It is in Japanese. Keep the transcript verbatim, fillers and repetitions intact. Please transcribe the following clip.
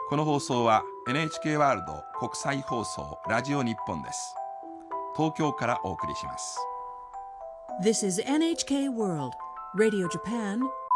この放送は エヌエイチケー ワールド国際放送ラジオ日本です。東京からお送りします。 This is エヌエイチケー World Radio Japan,